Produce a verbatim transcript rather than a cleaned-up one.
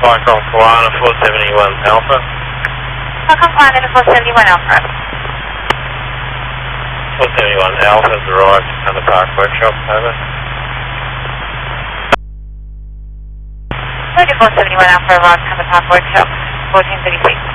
Falcon Koala four seventy-one Alpha. Falcon Koala four seventy-one Alpha. four seventy-one Alpha has arrived at Hunter Park Workshop, over. four seventy-one Alpha arrived at Hunter Park Workshop, fourteen thirty-six.